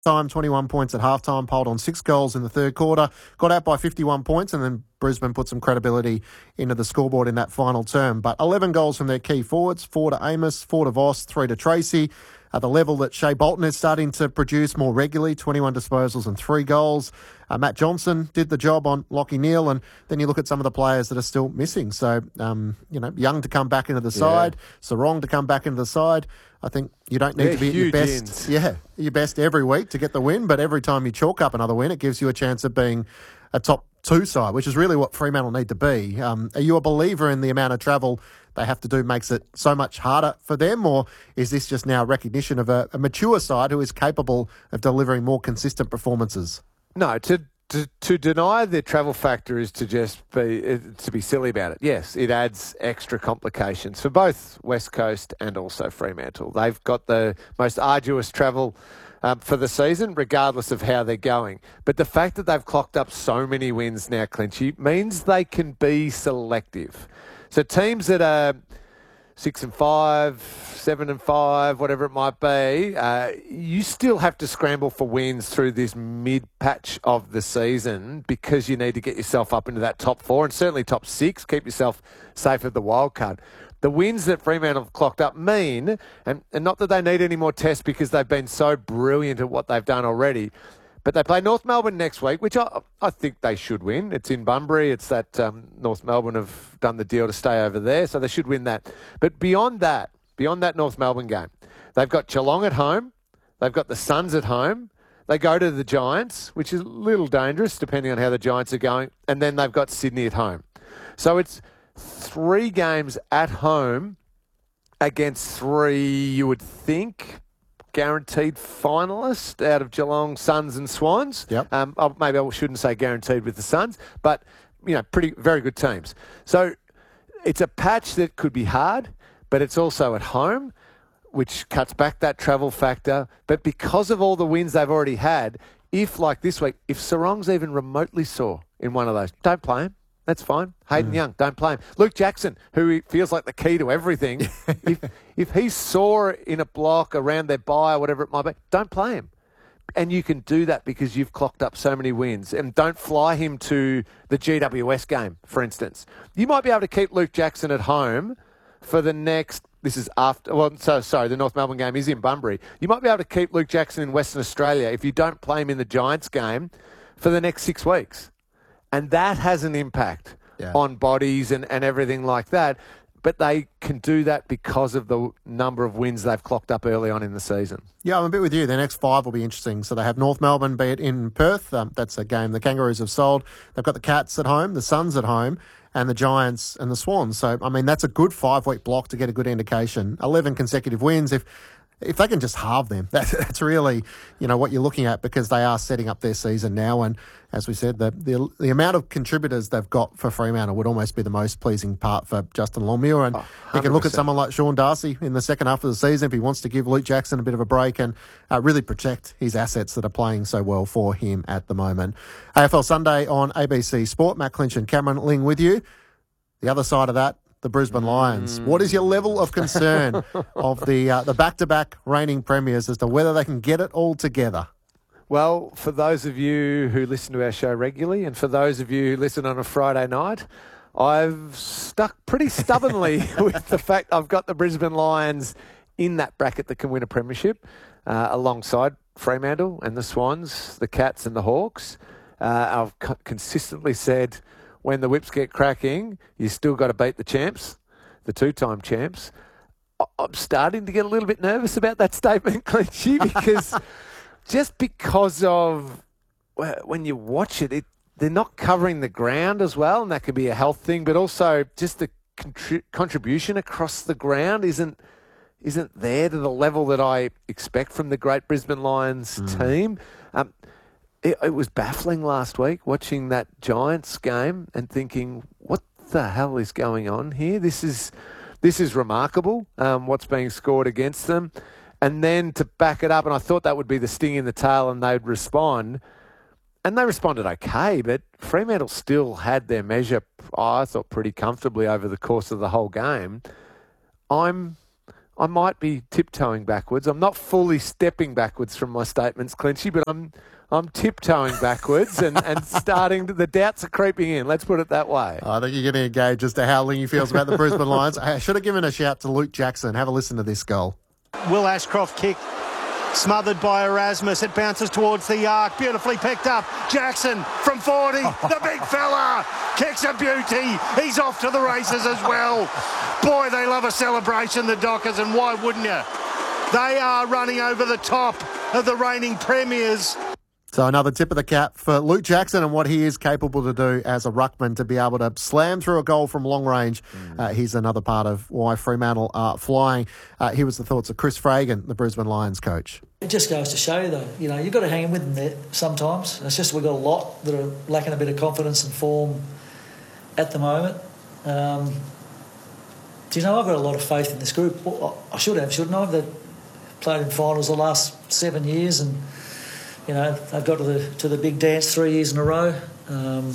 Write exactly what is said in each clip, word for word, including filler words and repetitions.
Time, twenty-one points at halftime, polled on six goals in the third quarter, got out by fifty-one points, and then Brisbane put some credibility into the scoreboard in that final term. But eleven goals from their key forwards, four to Amos, four to Voss, three to Tracy. At the level that Shea Bolton is starting to produce more regularly, twenty-one disposals and three goals. Uh, Matt Johnson did the job on Lachie Neale, and then you look at some of the players that are still missing. So, um, you know, Young to come back into the side, yeah. Sarong to come back into the side. I think you don't need They're to be at your best, ins. yeah, your best every week to get the win, but every time you chalk up another win, it gives you a chance of being a top two side, which is really what Fremantle need to be. Um, are you a believer in the amount of travel they have to do makes it so much harder for them, or is this just now recognition of a, a mature side who is capable of delivering more consistent performances? No, to, to to deny the travel factor is to just be to be silly about it. Yes, it adds extra complications for both West Coast and also Fremantle. They've got the most arduous travel um, for the season, regardless of how they're going. But the fact that they've clocked up so many wins now, Clinchy, means they can be selective. So teams that are six and five, seven and five, whatever it might be, uh, you still have to scramble for wins through this mid-patch of the season because you need to get yourself up into that top four and certainly top six, keep yourself safe at the wild card. The wins that Fremantle have clocked up mean, and, and not that they need any more tests because they've been so brilliant at what they've done already, but they play North Melbourne next week, which I, I think they should win. It's in Bunbury. It's that um, North Melbourne have done the deal to stay over there, so they should win that. But beyond that, beyond that North Melbourne game, they've got Geelong at home. They've got the Suns at home. They go to the Giants, which is a little dangerous depending on how the Giants are going. And then they've got Sydney at home. So it's three games at home against three, you would think, guaranteed finalist out of Geelong, Suns and Swans. Yep. Um, maybe I shouldn't say guaranteed with the Suns, but, you know, pretty very good teams. So it's a patch that could be hard, but it's also at home, which cuts back that travel factor. But because of all the wins they've already had, if, like this week, if Sarong's even remotely sore in one of those, don't play him. That's fine. Hayden mm. Young, don't play him. Luke Jackson, who feels like the key to everything, if if he's sore in a block around their bye or whatever it might be, don't play him. And you can do that because you've clocked up so many wins. And don't fly him to the G W S game, for instance. You might be able to keep Luke Jackson at home for the next, this is after, well, so sorry, the North Melbourne game is in Bunbury. You might be able to keep Luke Jackson in Western Australia if you don't play him in the Giants game for the next six weeks. And that has an impact yeah. on bodies and, and everything like that. But they can do that because of the number of wins they've clocked up early on in the season. Yeah, I'm a bit with you. The next five will be interesting. So they have North Melbourne, be it in Perth. Um, that's a game the Kangaroos have sold. They've got the Cats at home, the Suns at home, and the Giants and the Swans. So, I mean, that's a good five-week block to get a good indication. eleven consecutive wins. If If they can just halve them, that, that's really, you know, what you're looking at because they are setting up their season now. And as we said, the the, the amount of contributors they've got for Fremantle would almost be the most pleasing part for Justin Longmuir. And oh, you can look at someone like Sean Darcy in the second half of the season if he wants to give Luke Jackson a bit of a break and uh, really protect his assets that are playing so well for him at the moment. A F L Sunday on A B C Sport. Matt Clinch and Cameron Ling with you. The other side of that, the Brisbane Lions. Mm. What is your level of concern of the uh, the back-to-back reigning premiers as to whether they can get it all together? Well, for those of you who listen to our show regularly and for those of you who listen on a Friday night, I've stuck pretty stubbornly with the fact I've got the Brisbane Lions in that bracket that can win a premiership uh, alongside Fremantle and the Swans, the Cats and the Hawks. Uh, I've co- consistently said when the whips get cracking, you still got to beat the champs, the two-time champs. I'm starting to get a little bit nervous about that statement, Clinchy, because just because of when you watch it, it, they're not covering the ground as well, and that could be a health thing, but also just the contri- contribution across the ground isn't isn't there to the level that I expect from the great Brisbane Lions mm. team. Um, It, it was baffling last week watching that Giants game and thinking, what the hell is going on here? This is this is remarkable, um, what's being scored against them. And then to back it up, and I thought that would be the sting in the tail and they'd respond. And they responded okay, but Fremantle still had their measure, I thought, pretty comfortably over the course of the whole game. I'm I might be tiptoeing backwards. I'm not fully stepping backwards from my statements, Clinchy, but I'm I'm tiptoeing backwards and, and starting to, the doubts are creeping in. Let's put it that way. I think you're getting engaged as to how Lingy feels about the Brisbane Lions. I should have given a shout to Luke Jackson. Have a listen to this goal. Will Ashcroft kick, smothered by Erasmus. It bounces towards the arc. Beautifully picked up. Jackson from forty. The big fella kicks a beauty. He's off to the races as well. Boy, they love a celebration, the Dockers, and why wouldn't you? They are running over the top of the reigning premiers. So another tip of the cap for Luke Jackson and what he is capable to do as a ruckman, to be able to slam through a goal from long range. Mm. Uh, he's another part of why Fremantle are flying. Uh, here was the thoughts of Chris Fagan, the Brisbane Lions coach. It just goes to show you, though, you know, you've got to hang in with them there sometimes. It's just we've got a lot that are lacking a bit of confidence and form at the moment. Um, do you know, I've got a lot of faith in this group. Well, I should have, shouldn't I? They've played in finals the last seven years and you know, they've got to the to the big dance three years in a row. Um,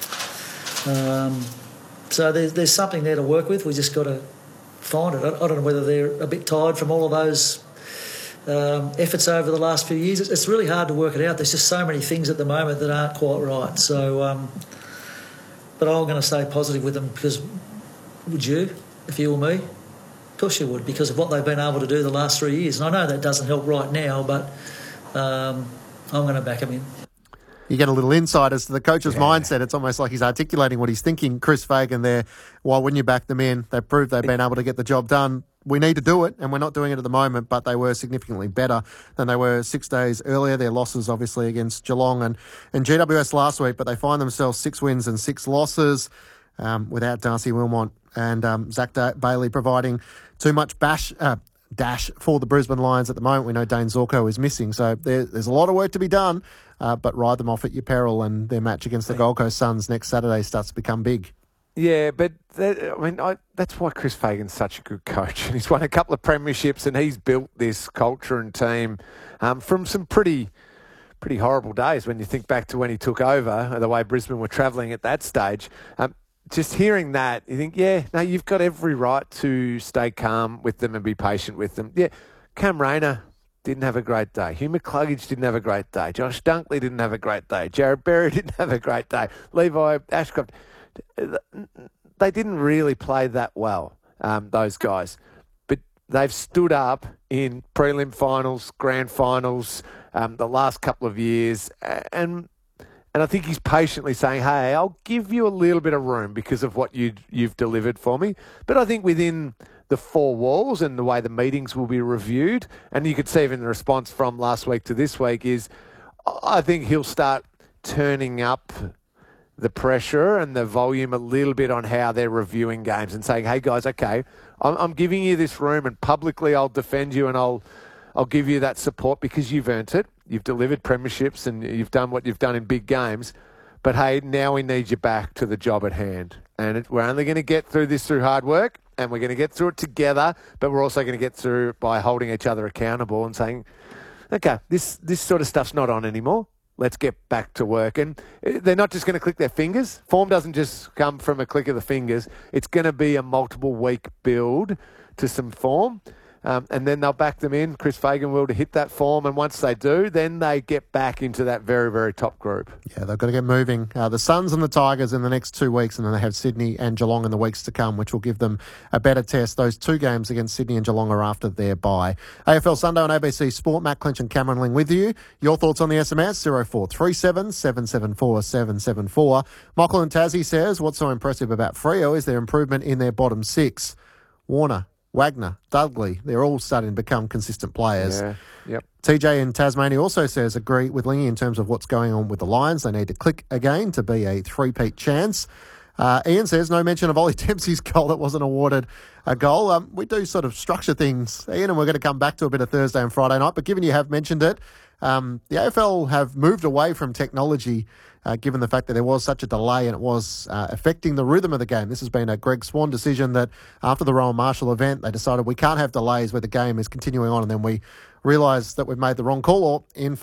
um, so there's, there's something there to work with. We just got to find it. I, I don't know whether they're a bit tired from all of those um, efforts over the last few years. It's, it's really hard to work it out. There's just so many things at the moment that aren't quite right. So, um, but I'm going to stay positive with them because would you, if you were me? Of course you would, because of what they've been able to do the last three years. And I know that doesn't help right now, but Um, I'm going to back him in. You get a little insight as to the coach's yeah. mindset. It's almost like he's articulating what he's thinking. Chris Fagan there, why wouldn't you back them in? They've proved they've been able to get the job done. We need to do it, and we're not doing it at the moment, but they were significantly better than they were six days earlier. Their losses, obviously, against Geelong and, and G W S last week, but they find themselves six wins and six losses um, without Darcy Wilmot and um, Zach da- Bailey providing too much bash... Uh, dash for the Brisbane Lions at the moment. We know Dane Zorko is missing, so there, there's a lot of work to be done, uh, but ride them off at your peril, and their match against the Gold Coast Suns next Saturday starts to become big. Yeah, but that, I mean, I, that's why Chris Fagan's such a good coach. And he's won a couple of premierships, and he's built this culture and team um, from some pretty pretty horrible days when you think back to when he took over, the way Brisbane were travelling at that stage. Um, Just hearing that, you think, yeah, no, you've got every right to stay calm with them and be patient with them. Yeah, Cam Rayner didn't have a great day. Hugh McCluggage didn't have a great day. Josh Dunkley didn't have a great day. Jared Berry didn't have a great day. Levi Ashcroft. They didn't really play that well, um, those guys. But they've stood up in prelim finals, grand finals, um, the last couple of years, and... And I think he's patiently saying, hey, I'll give you a little bit of room because of what you, you've delivered for me. But I think within the four walls and the way the meetings will be reviewed, and you could see even the response from last week to this week is, I think he'll start turning up the pressure and the volume a little bit on how they're reviewing games and saying, hey, guys, okay, I'm, I'm giving you this room and publicly I'll defend you and I'll I'll give you that support because you've earned it. You've delivered premierships and you've done what you've done in big games. But, hey, now we need you back to the job at hand. And it, we're only going to get through this through hard work, and we're going to get through it together, but we're also going to get through it by holding each other accountable and saying, okay, this, this sort of stuff's not on anymore. Let's get back to work. And they're not just going to click their fingers. Form doesn't just come from a click of the fingers. It's going to be a multiple week build to some form. Um, and then they'll back them in, Chris Fagan will, to hit that form. And once they do, then they get back into that very, very top group. Yeah, they've got to get moving. Uh, the Suns and the Tigers in the next two weeks, and then they have Sydney and Geelong in the weeks to come, which will give them a better test. Those two games against Sydney and Geelong are after their bye. A F L Sunday on A B C Sport. Matt Clinch and Cameron Ling with you. Your thoughts on the S M S, oh four three seven, seven seven four, seven seven four. Michael and Tassie says, what's so impressive about Freo is their improvement in their bottom six. Warner, Wagner, Dudley, they're all starting to become consistent players. Yeah, yep. T J in Tasmania also says, agree with Lingy in terms of what's going on with the Lions. They need to click again to be a three-peat chance. Uh, Ian says, no mention of Ollie Dempsey's goal that wasn't awarded a goal. Um, we do sort of structure things, Ian, and we're going to come back to a bit of Thursday and Friday night. But given you have mentioned it, um, the A F L have moved away from technology Uh, given the fact that there was such a delay and it was uh, affecting the rhythm of the game. This has been a Greg Swan decision that after the Rowan Marshall event, they decided we can't have delays where the game is continuing on, and then we realised that we've made the wrong call, or in fact,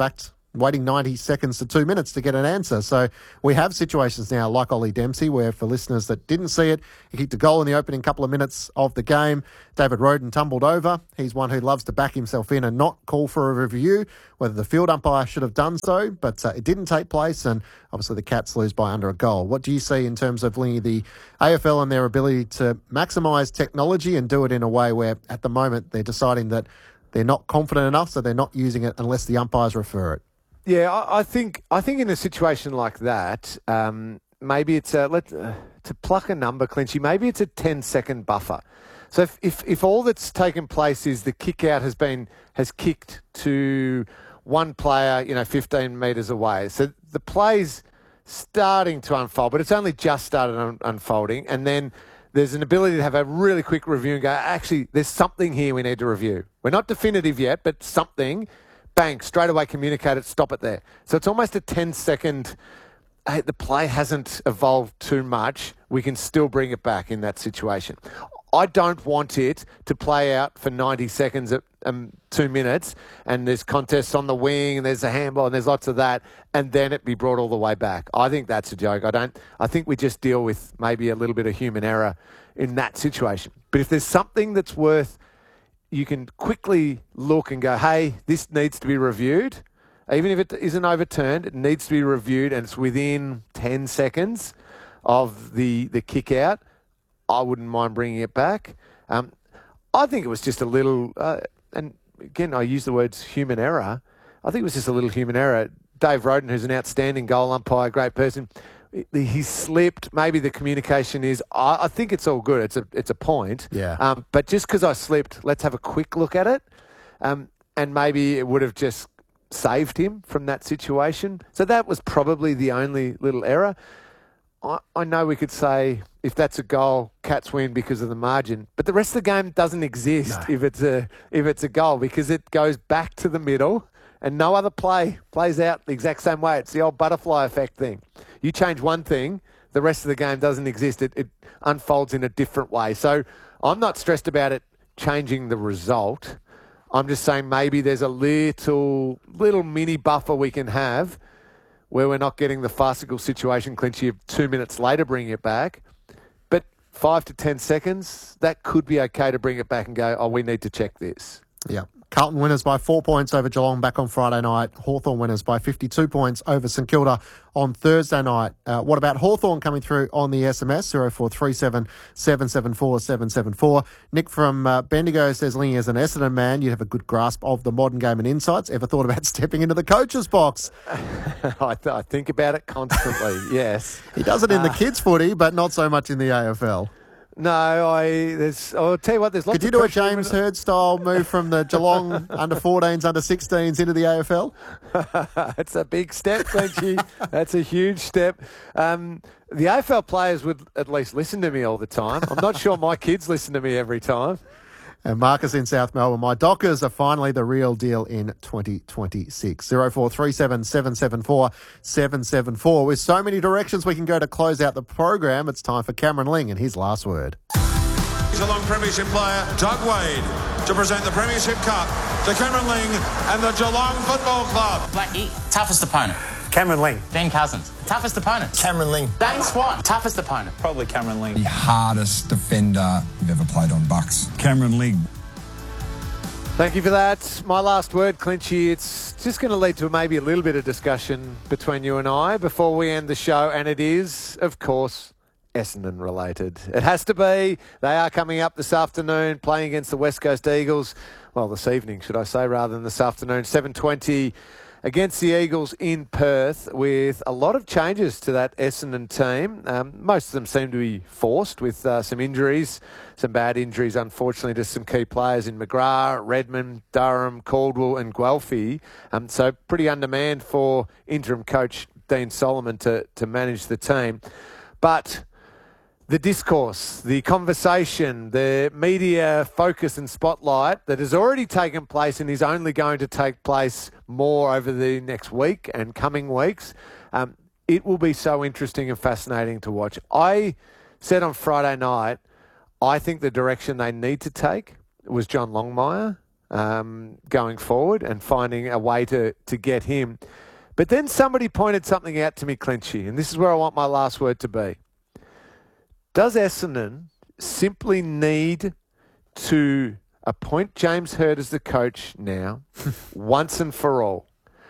waiting ninety seconds to two minutes to get an answer. So we have situations now like Ollie Dempsey where, for listeners that didn't see it, he kicked a goal in the opening couple of minutes of the game. David Roden tumbled over. He's one who loves to back himself in and not call for a review, whether the field umpire should have done so, but uh, it didn't take place, and obviously the Cats lose by under a goal. What do you see in terms of, Lingy, the A F L and their ability to maximise technology and do it in a way where, at the moment, they're deciding that they're not confident enough, so they're not using it unless the umpires refer it? Yeah, I, I think I think in a situation like that, um, maybe it's a, let, uh, to pluck a number, Clinchy, maybe it's a ten-second buffer. So if, if, if all that's taken place is the kick out has been has kicked to one player, you know, fifteen metres away, so the play's starting to unfold, but it's only just started un- unfolding, and then there's an ability to have a really quick review and go, actually, there's something here we need to review. We're not definitive yet, but something, bang, straight away communicate it, stop it there. So it's almost a ten-second, hey, the play hasn't evolved too much, we can still bring it back in that situation. I don't want it to play out for ninety seconds at um, two minutes and there's contests on the wing and there's a handball and there's lots of that and then it be brought all the way back. I think that's a joke. I don't. I think we just deal with maybe a little bit of human error in that situation. But if there's something that's worth, you can quickly look and go, hey, this needs to be reviewed. Even if it isn't overturned, it needs to be reviewed and it's within ten seconds of the, the kick out. I wouldn't mind bringing it back. Um, I think it was just a little, uh, and again, I use the words human error. I think it was just a little human error. Dave Roden, who's an outstanding goal umpire, great person, he slipped. Maybe the communication is, I, I think it's all good. It's a it's a point. Yeah. Um, but just because I slipped, let's have a quick look at it. Um, and maybe it would have just saved him from that situation. So that was probably the only little error. I, I know we could say if that's a goal, Cats win because of the margin, but the rest of the game doesn't exist No. if it's a if it's a goal because it goes back to the middle and no other play plays out the exact same way. It's the old butterfly effect thing. You change one thing, the rest of the game doesn't exist. It, it unfolds in a different way. So I'm not stressed about it changing the result. I'm just saying maybe there's a little little mini buffer we can have where we're not getting the farcical situation, Clinchy, of two minutes later bringing it back. But five to ten seconds, that could be okay to bring it back and go, oh, we need to check this. Yeah. Carlton winners by four points over Geelong back on Friday night. Hawthorn winners by fifty-two points over St Kilda on Thursday night. Uh, what about Hawthorn coming through on the S M S? zero four three seven, seven seven four, seven seven four. Nick from uh, Bendigo says, Lingy, as an Essendon man, you'd have a good grasp of the modern game and insights. Ever thought about stepping into the coach's box? I, th- I think about it constantly, yes. He does it in Uh, the kids' footy, but not so much in the A F L. No, I. There's. I'll tell you what. There's lots. Could you of do a pressure James even- Hird style move from the Geelong under fourteens, under sixteens into the A F L? It's a big step, Clinchy. That's a huge step. Um, the A F L players would at least listen to me all the time. I'm not sure my kids listen to me every time. And Marcus in South Melbourne, my Dockers are finally the real deal in twenty twenty-six. zero four three seven, seven seven four, seven seven four. With so many directions we can go to close out the program, it's time for Cameron Ling and his last word. Geelong Premiership player Doug Wade to present the Premiership Cup to Cameron Ling and the Geelong Football Club. Blackie, toughest opponent. Cameron Ling. Ben Cousins, toughest opponent. Cameron Ling. Dane Swan, toughest opponent. Probably Cameron Ling. The hardest defender you've ever played on Bucks. Cameron Ling. Thank you for that. My last word, Clinchy. It's just going to lead to maybe a little bit of discussion between you and I before we end the show, and it is, of course, Essendon related. It has to be. They are coming up this afternoon, playing against the West Coast Eagles. Well, this evening, should I say, rather than this afternoon, seven twenty against the Eagles in Perth, with a lot of changes to that Essendon team. Um, most of them seem to be forced with uh, some injuries, some bad injuries, unfortunately, to some key players in McGrath, Redmond, Durham, Caldwell and Guelphy. Um, so pretty undermanned for interim coach Dean Solomon to, to manage the team. But the discourse, the conversation, the media focus and spotlight that has already taken place and is only going to take place more over the next week and coming weeks, um, it will be so interesting and fascinating to watch. I said on Friday night, I think the direction they need to take was John Longmire. um, going forward and finding a way to, to get him. But then somebody pointed something out to me, Clinchy, and this is where I want my last word to be. Does Essendon simply need to appoint James Hird as the coach now, once and for all,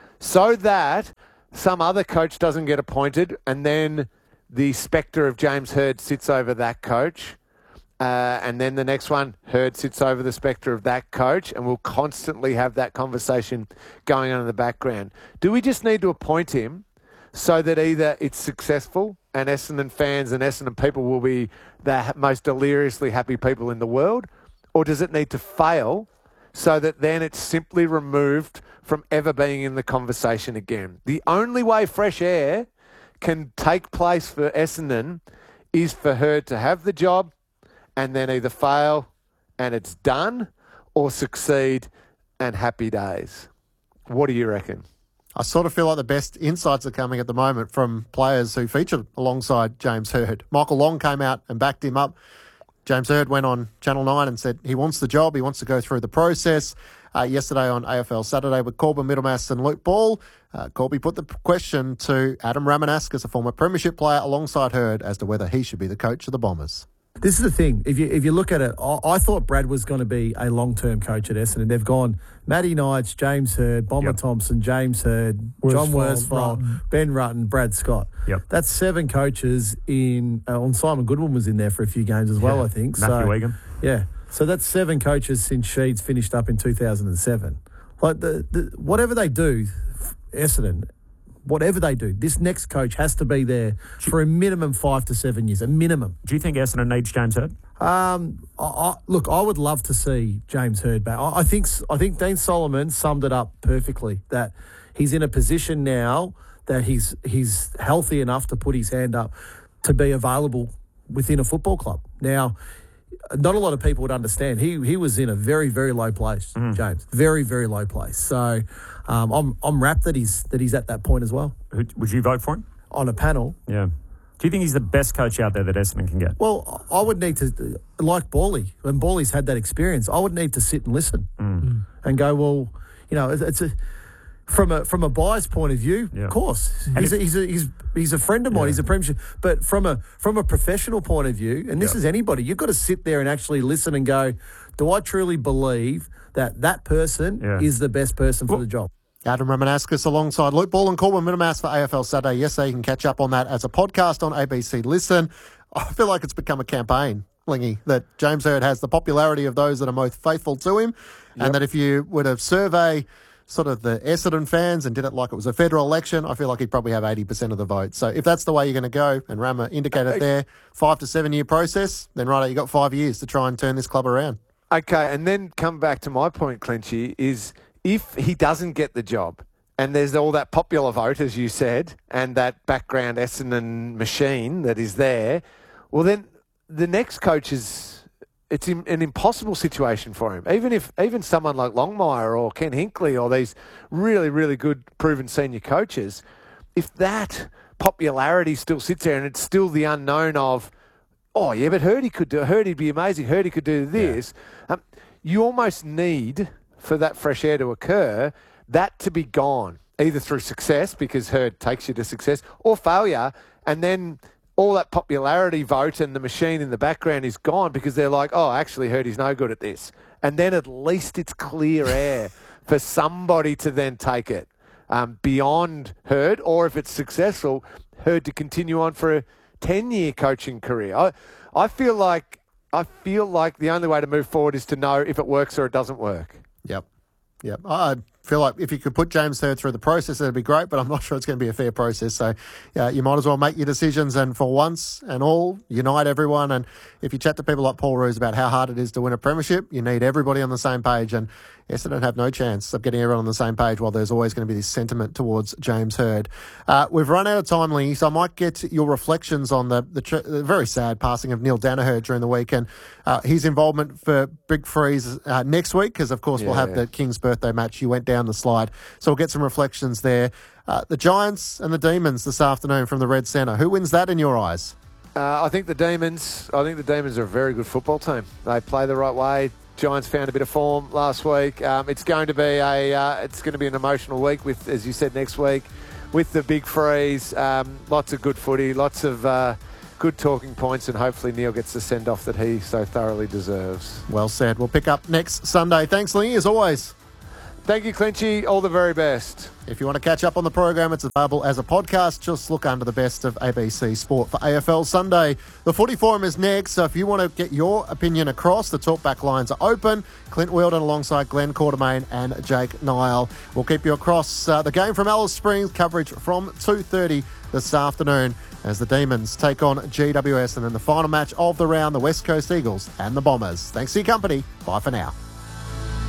so that some other coach doesn't get appointed and then the spectre of James Hird sits over that coach, uh, and then the next one, Hird sits over the spectre of that coach, and we'll constantly have that conversation going on in the background. Do we just need to appoint him so that either it's successful and Essendon fans and Essendon people will be the most deliriously happy people in the world, or does it need to fail so that then it's simply removed from ever being in the conversation again? The only way fresh air can take place for Essendon is for her to have the job and then either fail and it's done, or succeed and happy days. What do you reckon? I sort of feel like the best insights are coming at the moment from players who featured alongside James Hird. Michael Long came out and backed him up. James Hird went on Channel nine and said he wants the job, he wants to go through the process. Uh, yesterday on A F L Saturday with Corbin Middlemass and Luke Ball, uh, Corby put the question to Adam Ramanas, a former premiership player, alongside Hird as to whether he should be the coach of the Bombers. This is the thing. If you if you look at it, I, I thought Brad was going to be a long-term coach at Essendon. They've gone Matty Knights, James Hird, Bomber yep. Thompson, James Hird, John Worsfold, Ben Rutten, Brad Scott. Yep. That's seven coaches in. Uh, and Simon Goodwin was in there for a few games as well, yeah. I think. Matthew so, Egan. Yeah. So that's seven coaches since Sheeds finished up in two thousand seven. Like the, the whatever they do, Essendon, whatever they do, this next coach has to be there for a minimum five to seven years, a minimum. Do you think Essendon needs James Hird? Um, I, I, look, I would love to see James Hird back. I, I think I think Dean Solomon summed it up perfectly, that he's in a position now that he's he's healthy enough to put his hand up to be available within a football club. Now, not a lot of people would understand. He he was in a very, very low place, mm. James. Very, very low place. So um, I'm I'm rapt that he's that he's at that point as well. Who, would you vote for him? On a panel. Yeah. Do you think he's the best coach out there that Essendon can get? Well, I would need to, like Bawley, when Bawley's had that experience, I would need to sit and listen mm. and go, well, you know, it's a from a from a buyer's point of view, yeah. of course, he's, if, a, he's a he's he's a friend of mine. Yeah. He's a premiership, but from a from a professional point of view, and this yeah. is anybody, you've got to sit there and actually listen and go, do I truly believe that that person yeah. is the best person for well, the job? Adam Ramanas alongside Luke Ball and Corbin Middlemass for A F L Saturday. Yesterday, you can catch up on that as a podcast on A B C Listen. I feel like it's become a campaign, Lingy, that James Hird has the popularity of those that are most faithful to him, yep. and that if you were to survey sort of the Essendon fans and did it like it was a federal election, I feel like he'd probably have eighty percent of the vote. So if that's the way you're going to go, and Rama indicated there, five to seven year process, then right, you've got five years to try and turn this club around. Okay, and then come back to my point, Clinchy, is if he doesn't get the job and there's all that popular vote, as you said, and that background Essendon machine that is there, well, then the next coach is, it's an impossible situation for him. Even if, even someone like Longmire or Ken Hinkley or these really, really good proven senior coaches, if that popularity still sits there and it's still the unknown of, oh, yeah, but Hirdy could do, Hirdy'd be amazing, Hirdy could do this, yeah. um, you almost need, for that fresh air to occur, that to be gone, either through success, because Hird takes you to success, or failure, and then all that popularity vote and the machine in the background is gone because they're like, oh, actually, Hirdy's no good at this. And then at least it's clear air for somebody to then take it um, beyond Hird, or if it's successful, Hird to continue on for a ten-year coaching career. I, I feel like I feel like the only way to move forward is to know if it works or it doesn't work. Yep. Yep. I feel like if you could put James Hird through the process, that'd be great, but I'm not sure it's going to be a fair process. So yeah, you might as well make your decisions and for once and all, unite everyone. And if you chat to people like Paul Roos about how hard it is to win a premiership, you need everybody on the same page. And Essendon have no chance of getting everyone on the same page while there's always going to be this sentiment towards James Hird. Uh, we've run out of time, Lee, so I might get your reflections on the, the, tr- the very sad passing of Neil Danaher during the week and uh, his involvement for Big Freeze uh, next week, because, of course, yeah, we'll have yeah. the King's birthday match. You went down the slide. So we'll get some reflections there. Uh, the Giants and the Demons this afternoon from the Red Centre. Who wins that in your eyes? Uh, I think the Demons. I think the Demons are a very good football team. They play the right way. Giants found a bit of form last week. Um, it's going to be a uh, it's going to be an emotional week with, as you said, next week with the big freeze. Um, lots of good footy, lots of uh, good talking points, and hopefully Neil gets the send off that he so thoroughly deserves. Well said. We'll pick up next Sunday. Thanks, Lingy, as always. Thank you, Clinchy. All the very best. If you want to catch up on the program, it's available as a podcast. Just look under the best of A B C Sport for A F L Sunday. The Footy Forum is next, so if you want to get your opinion across, the talkback lines are open. Clint Wheeldon alongside Glenn Quartermain and Jake Nile. We'll keep you across uh, the game from Alice Springs, coverage from two thirty this afternoon as the Demons take on G W S, and then the final match of the round, the West Coast Eagles and the Bombers. Thanks for your company. Bye for now.